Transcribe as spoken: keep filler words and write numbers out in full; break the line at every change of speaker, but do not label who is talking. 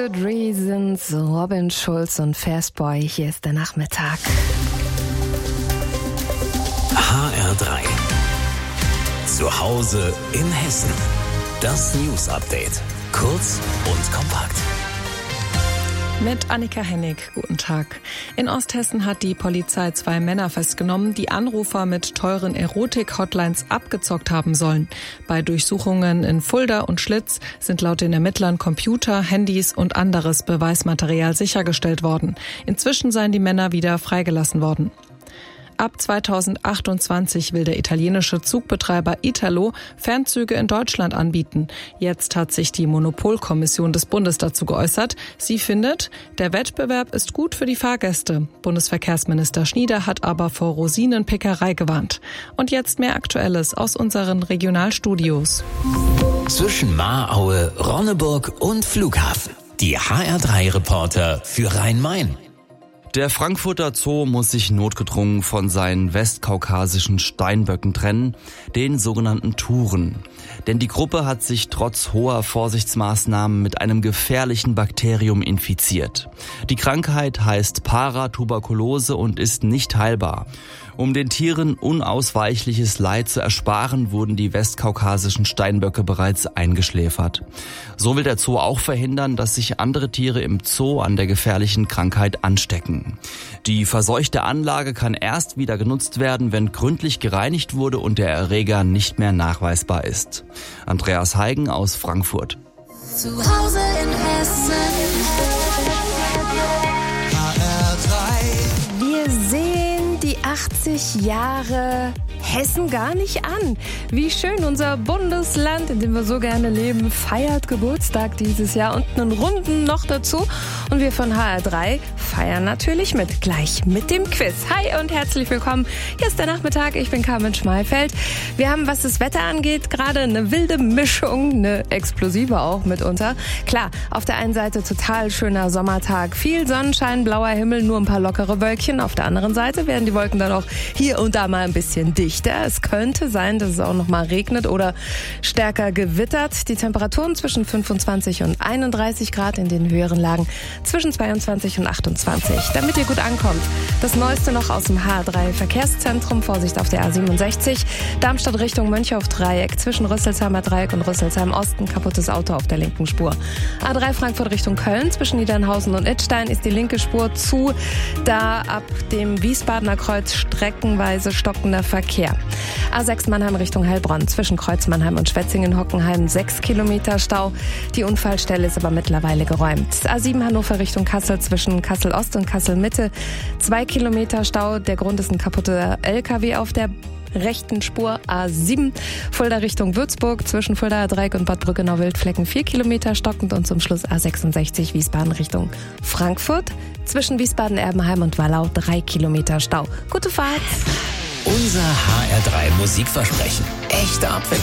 Good Reasons, Robin Schulz und Fastboy. Hier ist der Nachmittag.
H R drei. Zu Hause in Hessen. Das News Update. Kurz und kompakt.
Mit Annika Hennig, guten Tag. In Osthessen hat die Polizei zwei Männer festgenommen, die Anrufer mit teuren Erotik-Hotlines abgezockt haben sollen. Bei Durchsuchungen in Fulda und Schlitz sind laut den Ermittlern Computer, Handys und anderes Beweismaterial sichergestellt worden. Inzwischen seien die Männer wieder freigelassen worden. Ab zweitausendachtundzwanzig will der italienische Zugbetreiber Italo Fernzüge in Deutschland anbieten. Jetzt hat sich die Monopolkommission des Bundes dazu geäußert. Sie findet, der Wettbewerb ist gut für die Fahrgäste. Bundesverkehrsminister Schnieder hat aber vor Rosinenpickerei gewarnt. Und jetzt mehr Aktuelles aus unseren Regionalstudios.
Zwischen Mahraue, Ronneburg und Flughafen. Die H R drei Reporter für Rhein-Main.
Der Frankfurter Zoo muss sich notgedrungen von seinen westkaukasischen Steinböcken trennen, den sogenannten Turen. Denn die Gruppe hat sich trotz hoher Vorsichtsmaßnahmen mit einem gefährlichen Bakterium infiziert. Die Krankheit heißt Paratuberkulose und ist nicht heilbar. Um den Tieren unausweichliches Leid zu ersparen, wurden die westkaukasischen Steinböcke bereits eingeschläfert. So will der Zoo auch verhindern, dass sich andere Tiere im Zoo an der gefährlichen Krankheit anstecken. Die verseuchte Anlage kann erst wieder genutzt werden, wenn gründlich gereinigt wurde und der Erreger nicht mehr nachweisbar ist. Andreas Heigen aus Frankfurt.
Zu Hause in Hessen. H R drei.
Wir sehen die achtzig Jahre Hessen gar nicht an. Wie schön, unser Bundesland, in dem wir so gerne leben, feiert Geburtstag dieses Jahr und einen Runden noch dazu. Und wir von H R drei feiern natürlich mit, gleich mit dem Quiz. Hi und herzlich willkommen. Hier ist der Nachmittag, ich bin Carmen Schmalfeld. Wir haben, was das Wetter angeht, gerade eine wilde Mischung, eine explosive auch mitunter. Klar, auf der einen Seite total schöner Sommertag, viel Sonnenschein, blauer Himmel, nur ein paar lockere Wölkchen. Auf der anderen Seite werden die Wolken dann auch hier und da mal ein bisschen dicht. Es könnte sein, dass es auch noch mal regnet oder stärker gewittert. Die Temperaturen zwischen fünfundzwanzig und einunddreißig Grad, in den höheren Lagen zwischen zweiundzwanzig und achtundzwanzig. Damit ihr gut ankommt, das Neueste noch aus dem H R drei Verkehrszentrum. Vorsicht auf der A siebenundsechzig. Darmstadt Richtung Mönchhof-Dreieck. Zwischen Rüsselsheimer Dreieck und Rüsselsheim Osten. Kaputtes Auto auf der linken Spur. A drei Frankfurt Richtung Köln. Zwischen Niedernhausen und Idstein ist die linke Spur zu. Da ab dem Wiesbadener Kreuz streckenweise stockender Verkehr. A sechs Mannheim Richtung Heilbronn. Zwischen Kreuz Mannheim und Schwetzingen-Hockenheim sechs Kilometer Stau. Die Unfallstelle ist aber mittlerweile geräumt. A sieben Hannover Richtung Kassel. Zwischen Kassel-Ost und Kassel-Mitte zwei Kilometer Stau. Der Grund ist ein kaputter L K W auf der rechten Spur. A sieben Fulda Richtung Würzburg. Zwischen Fulda Dreieck und Bad Brückenau-Wildflecken vier Kilometer stockend. Und zum Schluss A sechsundsechzig Wiesbaden Richtung Frankfurt. Zwischen Wiesbaden-Erbenheim und Wallau drei Kilometer Stau. Gute Fahrt!
Unser H R drei Musikversprechen. Echte Abwechslung.